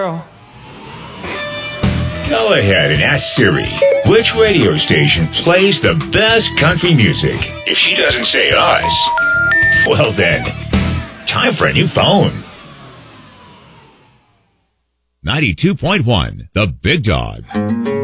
Go ahead and ask Siri which radio station plays the best country music. If she doesn't say us, well then, time for a new phone. 92.1, The Big Dog.